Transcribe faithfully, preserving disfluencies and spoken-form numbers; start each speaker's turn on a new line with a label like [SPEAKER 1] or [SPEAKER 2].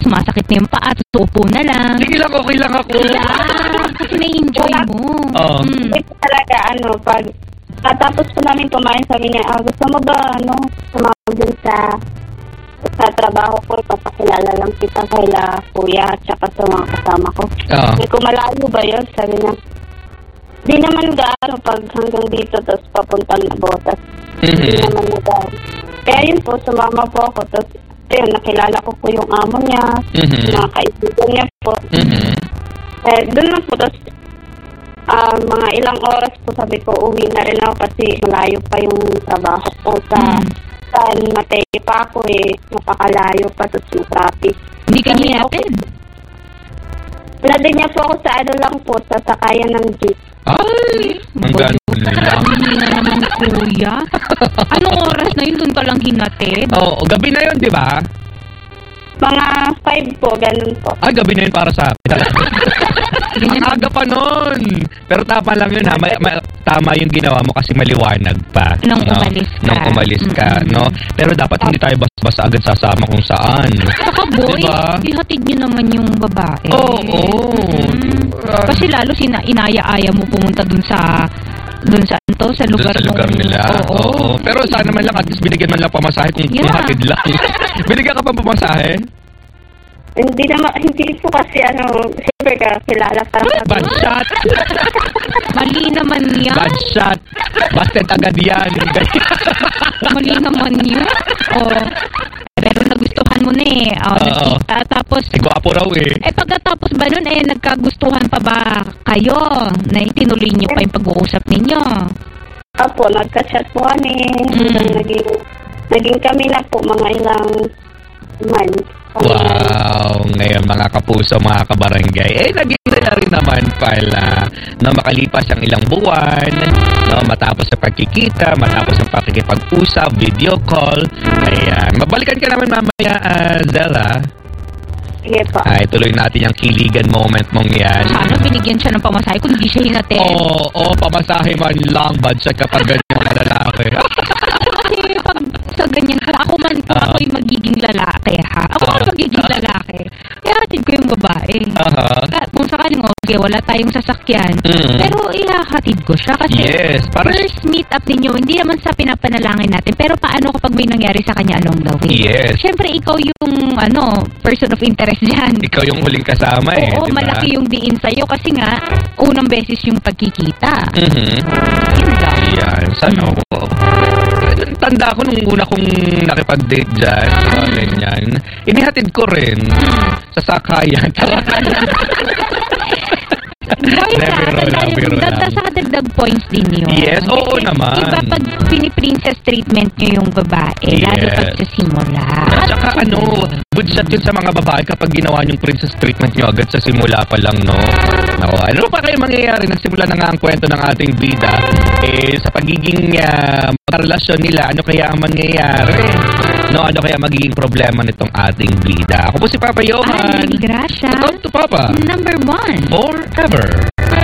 [SPEAKER 1] sumasakit na yung paa, uupo na lang.
[SPEAKER 2] Sige lang, okay lang ako.
[SPEAKER 1] Yeah, kasi na-enjoy mo.
[SPEAKER 2] Oo.
[SPEAKER 1] Mm.
[SPEAKER 3] Ito talaga, ano, pag tatapos po namin kumain, sabi niya, ah, gusto mo ba, ano, tumawag din sa sa trabaho ko, ipapakilala lang kita kaila kuya at saka sa mga kasama ko.
[SPEAKER 2] Oo.
[SPEAKER 3] Sabi ko, malayo ba yun? Sabi niya, di naman gaano pag hanggang dito, tapos papuntang na botas.
[SPEAKER 2] Mhm.
[SPEAKER 3] Di naman na gaano. Kaya yun po, sumama po ako, tapos ayun, nakilala ko po yung amo niya,
[SPEAKER 2] Mhm.
[SPEAKER 3] mga kaibigan niya po.
[SPEAKER 2] Mhm.
[SPEAKER 3] Eh, doon lang po, tapos ah, mga ilang oras po sabi ko, uwi na rin ako kasi malayo pa yung trabaho ko sa
[SPEAKER 1] Mm.
[SPEAKER 3] San Mateo pa ako eh, napakalayo pa, tapos yung traffic.
[SPEAKER 1] Hindi ka
[SPEAKER 3] Sabi
[SPEAKER 1] niya
[SPEAKER 3] niya,
[SPEAKER 1] atid.
[SPEAKER 3] Nandun niya po ako sa ano lang po, sa sakayan ng jeep.
[SPEAKER 2] Ay, ang ganun lang.
[SPEAKER 1] Hindi na naman, kuya. Anong oras na yun? Doon ka lang hinatid?
[SPEAKER 2] Oo, gabi na yun, di ba?
[SPEAKER 3] Mga five po, ganun po.
[SPEAKER 2] Ay, gabi na yun para sa akin. Ang aga pa nun. Pero tama lang yun ha. Ma- ma- tama yung ginawa mo kasi maliwanag pa.
[SPEAKER 1] Nung
[SPEAKER 2] no?
[SPEAKER 1] umalis ka.
[SPEAKER 2] Nung umalis ka,
[SPEAKER 1] Mm-mm.
[SPEAKER 2] no? Pero dapat hindi tayo basta-basta agad sasama kung saan.
[SPEAKER 1] Saka boy,
[SPEAKER 2] Diba?
[SPEAKER 1] ihatid niyo naman yung babae.
[SPEAKER 2] Oo, oo.
[SPEAKER 1] Mm.
[SPEAKER 2] Diba?
[SPEAKER 1] Kasi lalo sina inaya-aya mo pumunta dun sa dun sa to sa lugar
[SPEAKER 2] Doon sa lugar
[SPEAKER 1] nung-
[SPEAKER 2] nila.
[SPEAKER 1] Oo.
[SPEAKER 2] Oo. Pero sana man lang at least binigyan man lang pamasahe kung
[SPEAKER 1] Yeah.
[SPEAKER 2] kung hatid lang. Binigyan ka pa pamasahe?
[SPEAKER 3] Hindi naman, hindi po kasi ano, siyempre ka, kilala ka.
[SPEAKER 2] Bad shot.
[SPEAKER 1] Mali naman yan.
[SPEAKER 2] Bad shot. Busted agad yan.
[SPEAKER 1] Mali naman yun. Oh. Pero nagustuhan mo na eh. Oh,
[SPEAKER 2] Oo.
[SPEAKER 1] nakita. Tapos,
[SPEAKER 2] Eh, gwapo raw eh.
[SPEAKER 1] eh pagkatapos ba nun, eh nagkagustuhan pa ba kayo? Na itinuloy niyo pa yung pag-uusap ninyo?
[SPEAKER 3] Opo, nagka-chat po kami.
[SPEAKER 1] Mm.
[SPEAKER 3] Naging, naging kami na po mga ilang months.
[SPEAKER 2] Wow, ngayon mga kapuso, mga kabarangay, eh naging na rin naman pala na makalipas ang ilang buwan, no, matapos sa pagkikita, matapos ang pakikipag-usap, video call. Ayan, mabalikan ka naman mamaya, uh, Zella.
[SPEAKER 3] Sige po.
[SPEAKER 2] Ay, tuloy natin yung kiligan moment mong yan.
[SPEAKER 1] Sana binigyan siya ng pamasahe kung hindi siya hinatid.
[SPEAKER 2] Oo, oh, oh, pamasahe man lang, badshot kapag ganyan mga lalaki.
[SPEAKER 1] Kasi pag sa ganyan, kung ako man, kung
[SPEAKER 2] Ah.
[SPEAKER 1] ako yung magiging lalaki, ha? Ako
[SPEAKER 2] Ah.
[SPEAKER 1] ang magiging lalaki. Ihatid ko yung babae.
[SPEAKER 2] Aha.
[SPEAKER 1] Ka- Kung sakaling, okay, wala tayong sasakyan.
[SPEAKER 2] Mm.
[SPEAKER 1] Pero ihahatid ko siya kasi
[SPEAKER 2] Yes, para
[SPEAKER 1] first meet up ninyo, hindi naman sa pinapanalangin natin, pero paano kapag may nangyari sa kanya along the way?
[SPEAKER 2] Yes.
[SPEAKER 1] Siyempre, ikaw yung, ano, person of interest dyan.
[SPEAKER 2] ikaw yung huling kasama eh,
[SPEAKER 1] Oo,
[SPEAKER 2] di ba?
[SPEAKER 1] malaki yung diin sa'yo kasi nga, unang beses yung pagkikita.
[SPEAKER 2] Mhm.
[SPEAKER 1] Yun lang.
[SPEAKER 2] Yan, sana ako. Tanda ko nung una kong nakipag-date dyan, uh, ganyan. Inihatid ko rin sa sakayan.
[SPEAKER 1] Boy,
[SPEAKER 2] Never roll lang, biro lang.
[SPEAKER 1] dagdag sa dagdag points din yun.
[SPEAKER 2] Yes, oo
[SPEAKER 1] Kasi,
[SPEAKER 2] naman.
[SPEAKER 1] Diba pag piniprincess treatment nyo yung babae, lalo
[SPEAKER 2] Yes.
[SPEAKER 1] pag sa simula.
[SPEAKER 2] At saka ano, good shot yun sa mga babae kapag ginawa yung princess treatment nyo agad sa simula pa lang, no? Nako, ano pa kayo mangyayari? Nagsimula na nga ang kwento ng ating bida. Eh, sa pagiging uh, relasyon nila, ano kaya ang mangyayari? No, ano kaya magiging problema nitong ating bida? Ako po si Papa
[SPEAKER 1] Ay,
[SPEAKER 2] Johan.
[SPEAKER 1] Gracia.
[SPEAKER 2] Ito to Papa.
[SPEAKER 1] Number one.
[SPEAKER 2] Forever.